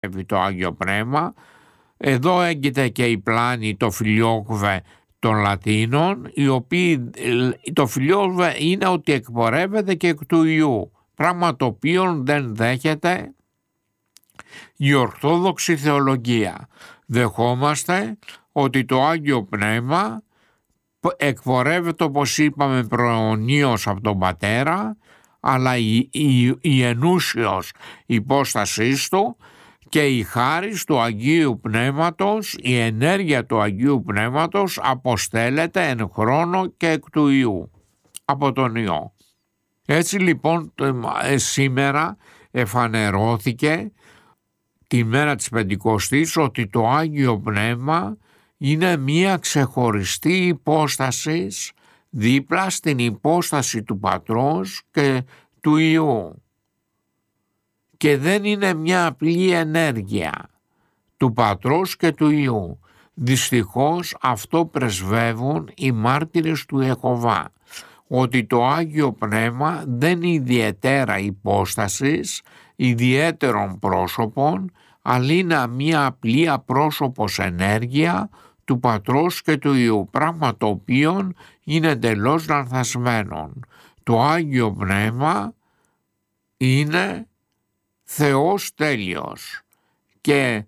το Άγιο Πνεύμα. Εδώ έγκυται και η πλάνη, το φιλιόκουβε των Λατίνων, οι οποίοι, το φιλιόκουβε είναι ότι εκπορεύεται και εκ του Υιού, πράγμα το οποίο δεν δέχεται η Ορθόδοξη θεολογία. Δεχόμαστε ότι το Άγιο Πνεύμα εκπορεύεται, όπως είπαμε, προαιωνίως από τον Πατέρα, αλλά η ενούσιος υπόστασής του και η χάρις του Αγίου Πνεύματος, η ενέργεια του Αγίου Πνεύματος αποστέλλεται εν χρόνο και εκ του Υιού, από τον Υιό. Έτσι λοιπόν σήμερα εφανερώθηκε τη μέρα της Πεντηκοστής ότι το Άγιο Πνεύμα είναι μία ξεχωριστή υπόσταση δίπλα στην υπόσταση του Πατρός και του Υιού. Και δεν είναι μια απλή ενέργεια του Πατρός και του Υιού. Δυστυχώς αυτό πρεσβεύουν οι μάρτυρες του Ιεχωβά, ότι το Άγιο Πνεύμα δεν είναι ιδιαίτερα υπόστασης, ιδιαίτερων πρόσωπων, αλλά είναι μια απλή απρόσωπος ενέργεια του Πατρός και του Υιού, πράγμα το οποίο είναι εντελώς λανθασμένο. Το Άγιο Πνεύμα είναι Θεός τέλειος και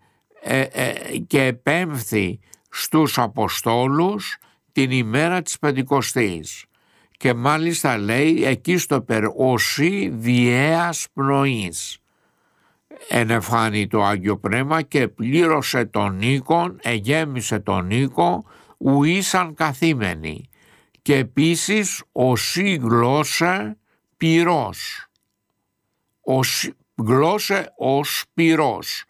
επέμφθη στους Αποστόλους την ημέρα της Πεντηκοστής και μάλιστα λέει εκεί στο «Οσί διέας πνοής» ενεφάνει το Άγιο Πνεύμα και πλήρωσε τον οίκον, εγέμισε τον οίκο ου ήσαν καθήμενοι, και επίσης «Οσί γλώσσε πυρός», γλώσσε ως πυρός,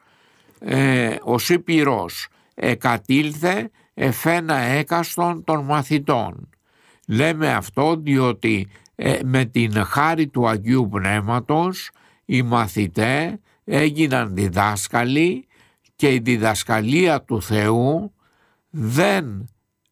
οσί πυρός εκατήλθε εφένα έκαστον των μαθητών. Λέμε αυτό διότι με την χάρη του Αγίου Πνεύματος οι μαθητές έγιναν διδάσκαλοι και η διδασκαλία του Θεού δεν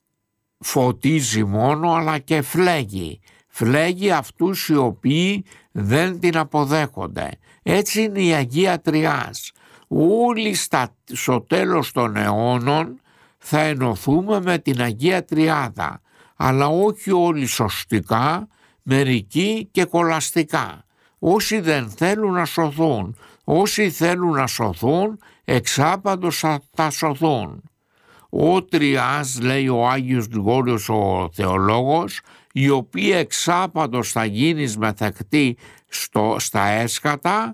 φωτίζει μόνο αλλά και φλέγει. Φλέγει αυτούς οι οποίοι δεν την αποδέχονται. Έτσι είναι η Αγία Τριάς. Όλοι στο τέλος των αιώνων θα ενωθούμε με την Αγία Τριάδα, αλλά όχι όλοι σωστικά, μερικοί και κολαστικά. Όσοι δεν θέλουν να σωθούν, όσοι θέλουν να σωθούν, εξάπαντος θα σωθούν. Ο Τριάς, λέει ο Άγιος Γρηγόριος ο θεολόγος, οι οποίοι εξάπαντος θα γίνεις μεθεκτή στα έσκατα,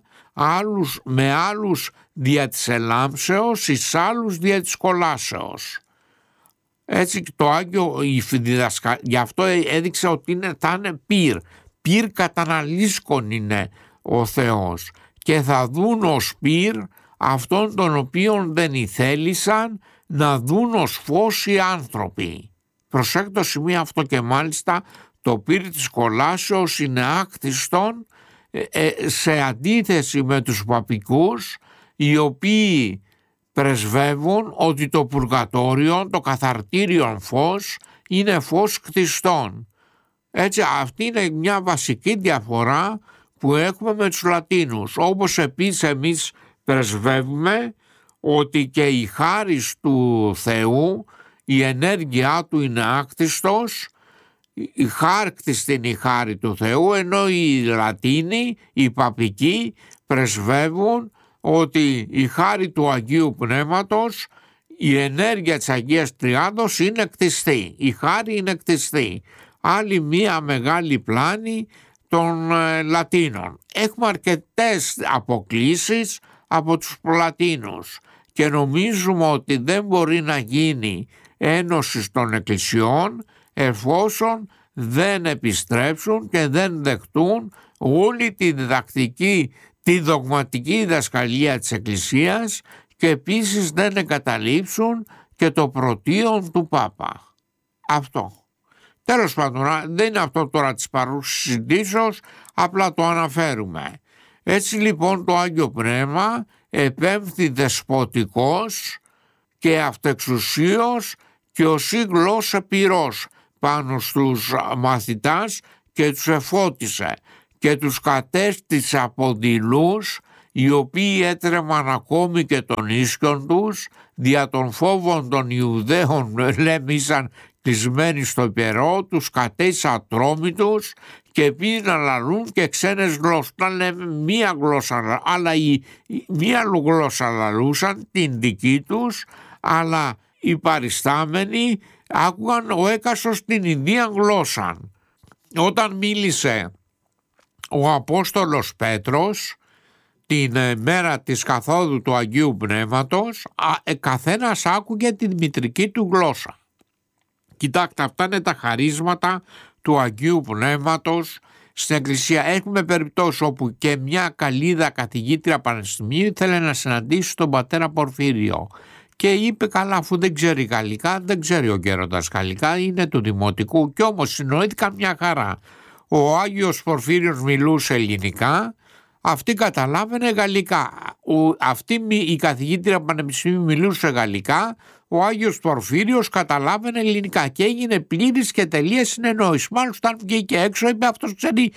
με άλλους δια της ελάμψεως, εις άλλους δια της κολάσεως. Έτσι το Άγιο, γι' αυτό έδειξε ότι θα είναι πυρ καταναλύσκον είναι ο Θεός, και θα δουν ως πυρ αυτόν τον οποίον δεν ηθέλησαν να δουν ως φως οι άνθρωποι. Προσέξτε το σημείο αυτό, και μάλιστα το πυρ της κολάσεως είναι άκτιστον σε αντίθεση με τους παπικούς, οι οποίοι πρεσβεύουν ότι το πουργατόριο, το καθαρτήριον φως, είναι φως κτιστών. Έτσι αυτή είναι μια βασική διαφορά που έχουμε με τους Λατίνους, όπως επίσης εμείς πρεσβεύουμε ότι και η χάρις του Θεού, η ενέργειά του είναι άκτιστος, η χάρκτιστη είναι η χάρη του Θεού, ενώ οι Λατίνοι, οι παπικοί πρεσβεύουν ότι η χάρη του Αγίου Πνεύματος, η ενέργεια της Αγίας Τριάδος είναι κτιστή, η χάρη είναι κτιστή. Άλλη μία μεγάλη πλάνη των Λατίνων. Έχουμε αρκετές αποκλίσεις από τους Λατίνους και νομίζουμε ότι δεν μπορεί να γίνει ένωση των εκκλησιών εφόσον δεν επιστρέψουν και δεν δεχτούν όλη τη δογματική διδασκαλία της Εκκλησίας, και επίσης δεν εγκαταλείψουν και το πρωτείον του Πάπα. Αυτό. Τέλος πάντων, δεν είναι αυτό τώρα της παρούσης συζητήσεως, απλά το αναφέρουμε. Έτσι λοιπόν το Άγιο Πνεύμα επέμφθη δεσποτικός και αυτεξουσίως και οσί γλώσσε πυρός πάνω στους μαθητάς και τους εφώτισε και τους κατέστησε από δειλούς οι οποίοι έτρεμαν ακόμη και των ίσκιων τους, δια των φόβων των Ιουδαίων ήσαν κλεισμένοι στο περό, τους κατέστησαν ατρόμητους και πήγαν να λαλούν και ξένες γλώσσες. Να λέμε μία γλώσσα, αλλά μία γλώσσα λαλούσαν, την δική τους, αλλά οι παριστάμενοι άκουγαν ο έκαστος την ιδία γλώσσα. Όταν μίλησε ο Απόστολος Πέτρος την μέρα της καθόδου του Αγίου Πνεύματος, καθένας άκουγε την μητρική του γλώσσα. Κοιτάξτε, αυτά είναι τα χαρίσματα του Αγίου Πνεύματος στην Εκκλησία. Έχουμε περιπτώσεις όπου και μια καλίδα καθηγήτρια πανεπιστημίου ήθελε να συναντήσει τον πατέρα Πορφύριο και είπε, καλά, αφού δεν ξέρει γαλλικά, δεν ξέρει ο γέροντας γαλλικά, είναι του δημοτικού, και όμως συνοήθηκαν μια χαρά. Ο Άγιος Πορφύριος μιλούσε ελληνικά, αυτή καταλάβαινε γαλλικά. Η καθηγήτρια πανεπιστημίου μιλούσε γαλλικά, ο Άγιος Πορφύριος καταλάβαινε ελληνικά και έγινε πλήρης και τελείας συνεννόηση. Μάλιστα, όταν βγήκε έξω, είπε, αυτός ξέρει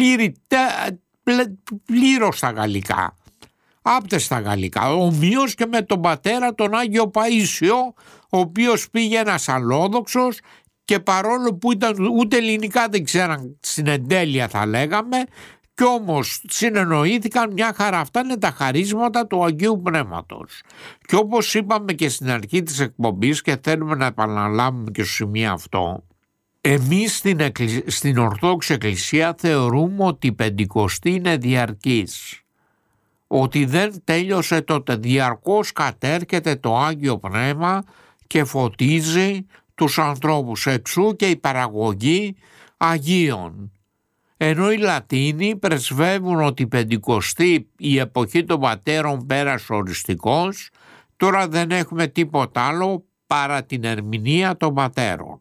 πλήρως τα γαλλικά. Άπτες στα γαλλικά. Ομοίως και με τον πατέρα τον Άγιο Παΐσιο, ο οποίος πήγε ένας αλλόδοξος και παρόλο που ούτε ελληνικά δεν ξέραν, στην εντέλεια θα λέγαμε, κι όμως συνεννοήθηκαν μια χαρά. Αυτά είναι τα χαρίσματα του Αγίου Πνεύματος. Και όπως είπαμε και στην αρχή της εκπομπής και θέλουμε να επαναλάβουμε και στο σημείο αυτό, εμείς στην Ορθόδοξη Εκκλησία θεωρούμε ότι η Πεντηκοστή είναι διαρκής. Ότι δεν τέλειωσε τότε, διαρκώς κατέρχεται το Άγιο Πνεύμα και φωτίζει τους ανθρώπους, εξού και η παραγωγή Αγίων. Ενώ οι Λατίνοι πρεσβεύουν ότι η Πεντηκοστή, η εποχή των πατέρων, πέρασε οριστικώς, τώρα δεν έχουμε τίποτα άλλο παρά την ερμηνεία των πατέρων.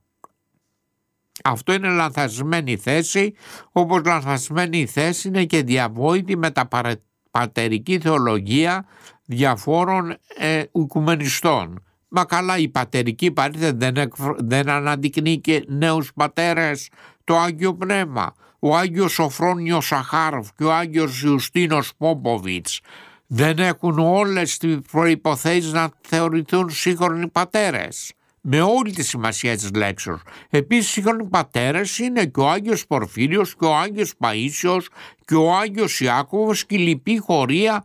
Αυτό είναι λανθασμένη θέση, όπως λανθασμένη θέση είναι και διαβόητη με τα πατερική θεολογία διαφόρων οικουμενιστών. Μα καλά, η πατερική παρήθεια δεν αναδεικνύει και νέους πατέρες το Άγιο Πνεύμα. Ο Άγιος Σοφρόνιος Σαχάροφ και ο Άγιος Ιουστίνος Πόποβιτς δεν έχουν όλες τις προϋποθέσεις να θεωρηθούν σύγχρονοι πατέρες, με όλη τη σημασία της λέξης. Επίσης σύγχρονοι πατέρες είναι και ο Άγιος Πορφύριος και ο Άγιος Παΐσιος και ο Άγιος Ιάκωβος και η λοιπή χωρία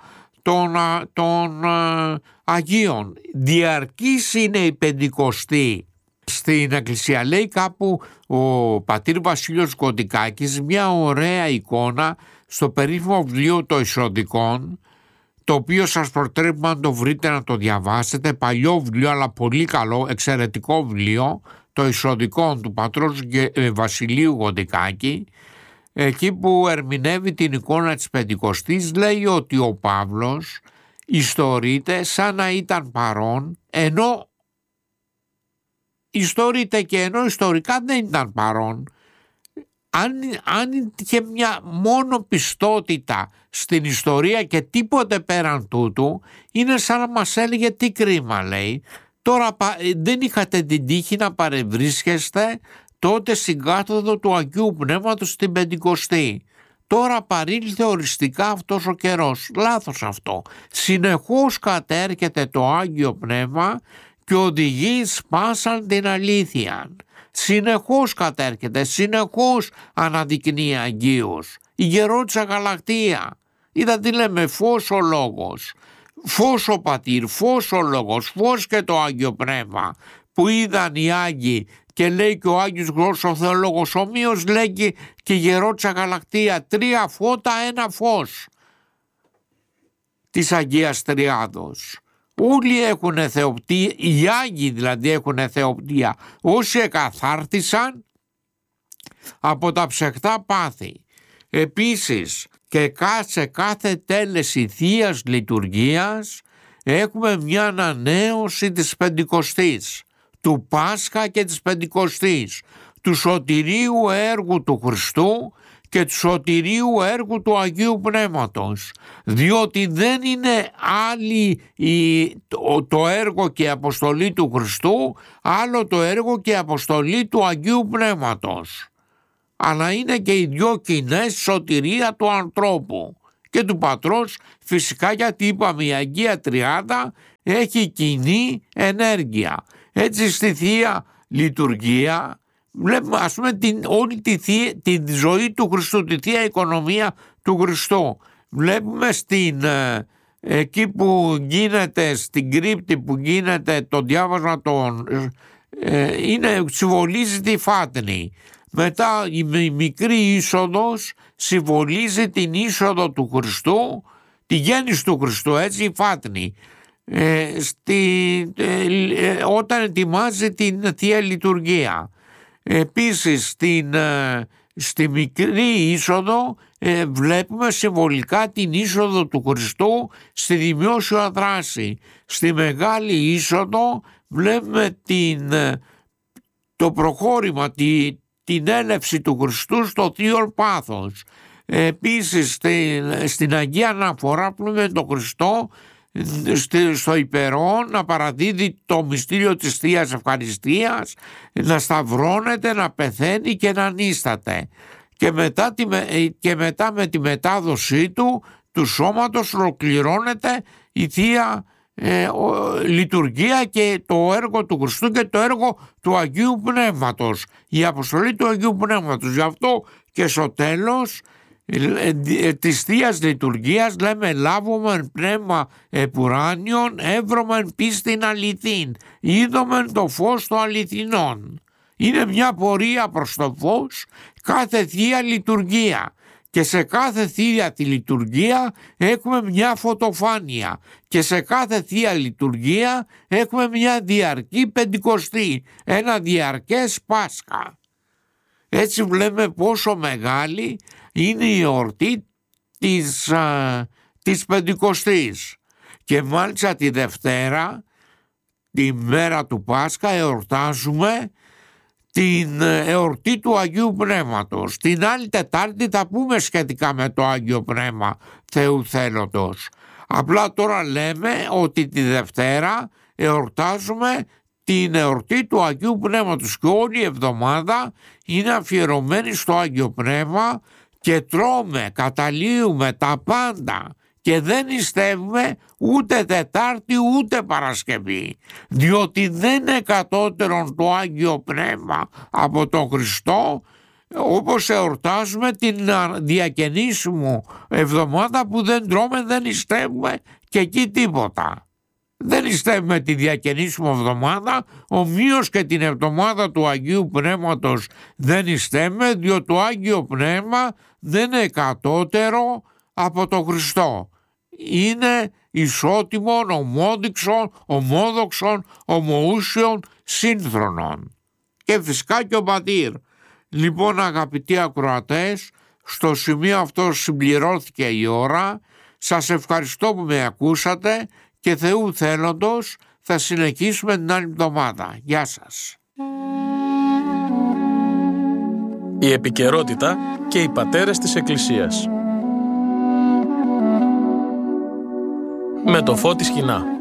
των Αγίων. Διαρκής είναι η Πεντηκοστή. Στην Εκκλησία λέει κάπου ο πατήρ Βασίλειος Κοντικάκης μια ωραία εικόνα στο περίφημο βιβλίο των Ισοδικών, το οποίο σας προτρέπω να το βρείτε να το διαβάσετε, παλιό βιβλίο αλλά πολύ καλό, εξαιρετικό βιβλίο, το Ισοδικών του πατρός Βασιλείου Κοντικάκη. Εκεί που ερμηνεύει την εικόνα της Πεντηκοστής, λέει ότι ο Παύλος ιστορείται σαν να ήταν παρόν, ενώ ιστορείται και ενώ ιστορικά δεν ήταν παρόν. Αν είχε μια μόνο πιστότητα στην ιστορία και τίποτε πέραν τούτου, είναι σαν να μας έλεγε τι κρίμα, λέει. Τώρα δεν είχατε την τύχη να παρευρίσκεστε τότε στην κάθοδο του Αγίου Πνεύματος στην Πεντηκοστή. Τώρα παρήλθε οριστικά αυτός ο καιρός. Λάθος αυτό. Συνεχώς κατέρχεται το Άγιο Πνεύμα και οδηγεί σπάσαν την αλήθεια. Συνεχώς κατέρχεται, συνεχώς αναδεικνύει Αγίος. Η γερόντισσα Γαλακτεία. Είδα τι λέμε, φως ο λόγος, φως ο πατήρ, φως ο λόγος, φως και το Άγιο Πνεύμα που είδαν οι Άγιοι. Και λέει και ο Άγιος Γρηγόρης ο Θεολόγος, ομοίως λέει και η γερόντισσα Γαλακτεία, 3 φώτα, 1 φως της Αγίας Τριάδος. Όλοι έχουν θεοπτία, οι Άγιοι δηλαδή έχουν θεοπτία, όσοι εκαθάρτησαν από τα ψεχτά πάθη. Επίσης και σε κάθε τέλεση Θείας Λειτουργίας έχουμε μια ανανέωση της Πεντηκοστής, του Πάσχα και της Πεντηκοστής, του σωτηρίου έργου του Χριστού και του σωτηρίου έργου του Αγίου Πνεύματος, διότι δεν είναι άλλη το έργο και η αποστολή του Χριστού, άλλο το έργο και η αποστολή του Αγίου Πνεύματος, αλλά είναι και οι δυο κοινές σωτηρία του ανθρώπου. και του πατρός, φυσικά, γιατί είπαμε η Αγία Τριάδα έχει κοινή ενέργεια. Έτσι στη Θεία Λειτουργία βλέπουμε, ας πούμε, όλη τη ζωή του Χριστού, τη Θεία Οικονομία του Χριστού. Βλέπουμε εκεί που γίνεται, στην κρύπτη που γίνεται το διάβασμα συμβολίζει τη φάτνη. Μετά η μικρή είσοδος συμβολίζει την είσοδο του Χριστού, τη γέννηση του Χριστού, έτσι, η φάτνη. Όταν ετοιμάζει την Θεία Λειτουργία. Επίσης στη μικρή είσοδο βλέπουμε συμβολικά την είσοδο του Χριστού στη δημόσια δράση. Στη μεγάλη είσοδο βλέπουμε το προχώρημα, την έλευση του Χριστού στο Θείο Πάθος. Επίσης στην Αγία Αναφορά βλέπουμε τον Χριστό στο υπερόν να παραδίδει το μυστήριο της Θείας Ευχαριστίας, να σταυρώνεται, να πεθαίνει και να νίσταται. Και μετά με τη μετάδοσή του σώματος ολοκληρώνεται η Θεία Λειτουργία και το έργο του Χριστού και το έργο του Αγίου Πνεύματος, η αποστολή του Αγίου Πνεύματος. Γι' αυτό και στο τέλος της Θείας Λειτουργίας λέμε «Λάβομεν πνεύμα επουράνιον, εύρωμεν πίστην αληθήν, είδομεν το φως των αληθινών». Είναι μια πορεία προς το φως κάθε Θεία Λειτουργία, και σε κάθε Θεία τη Λειτουργία έχουμε μια φωτοφάνεια και σε κάθε Θεία Λειτουργία έχουμε μια διαρκή Πεντηκοστή, ένα διαρκές Πάσχα. Έτσι βλέπουμε πόσο μεγάλη είναι η εορτή της Πεντηκοστής. Και μάλιστα τη Δευτέρα, τη μέρα του Πάσχα, εορτάζουμε την εορτή του Αγίου Πνεύματος. Την άλλη Τετάρτη θα πούμε σχετικά με το Άγιο Πνεύμα Θεού Θέλοντος. Απλά τώρα λέμε ότι τη Δευτέρα εορτάζουμε την εορτή του Αγίου Πνεύματος και όλη η εβδομάδα είναι αφιερωμένη στο Άγιο Πνεύμα και τρώμε, καταλύουμε τα πάντα και δεν νηστεύουμε ούτε Τετάρτη ούτε Παρασκευή, διότι δεν είναι κατώτερον το Άγιο Πνεύμα από τον Χριστό, όπως εορτάζουμε την διακαινήσιμο εβδομάδα που δεν τρώμε, δεν νηστεύουμε και εκεί τίποτα. Δεν νηστεύουμε τη διακαινήσιμο εβδομάδα, ομοίως και την εβδομάδα του Αγίου Πνεύματος δεν νηστεύουμε, διότι το Άγιο Πνεύμα δεν είναι κατώτερο από τον Χριστό. Είναι ισότιμον, ομόδοξον, ομοούσιον, σύνθρονον. Και φυσικά και ο Πατήρ. Λοιπόν, αγαπητοί ακροατές, στο σημείο αυτό συμπληρώθηκε η ώρα. Σας ευχαριστώ που με ακούσατε και Θεού θέλοντος θα συνεχίσουμε την άλλη εβδομάδα. Γεια σας. Η επικαιρότητα και οι πατέρες της Εκκλησίας. Με το Φώτη Σχοινά.